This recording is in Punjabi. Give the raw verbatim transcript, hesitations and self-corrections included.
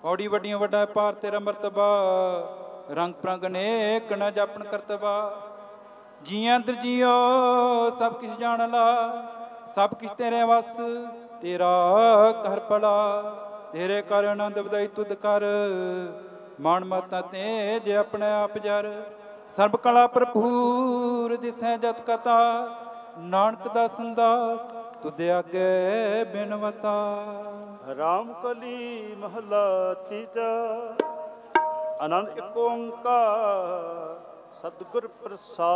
ਔੜੀ ਵੱਡੀਆਂ ਵੱਡਾ ਪਾਰ ਤੇਰਾ ਮਰਤਬਾ, ਰੰਗ ਪ੍ਰੰਗ ਅਨੇਕ ਨ ਜਾਪਣ ਕਰਤਬਾ। ਜੀਆਂ ਅੰਦਰ ਜੀਓ ਸਭ ਕਿਛ ਜਾਣ ਲਾ, ਸਭ ਕਿਛ ਤੇਰੇ ਵਸ ਤੇਰਾ ਕਰ ਭਲਾ। ਤੇਰੇ ਕਰ ਆਨੰਦ ਵਧਾਈ ਤੁਧ ਕਰ, ਮਾਣ ਮਤਾਂ ਤੇ ਜੇ ਆਪਣੇ ਆਪ ਜਰ। ਸਰਬ ਕਲਾ ਭਰਪੂਰ ਦਿਸੈ ਜਤ ਕਥਾ, ਨਾਨਕ ਦਾ ਸੰਦਾਸ ਤੁਧ ਆਗੇ ਬਿਨਵਤਾ। ਰਾਮ ਕਲੀ ਮਹਲਾ ਤੀਜਾ। ਆਨੰਦ ਏਕ ਓੰਕਾਰ ਸਤਿਗੁਰ ਪ੍ਰਸਾਦਿ।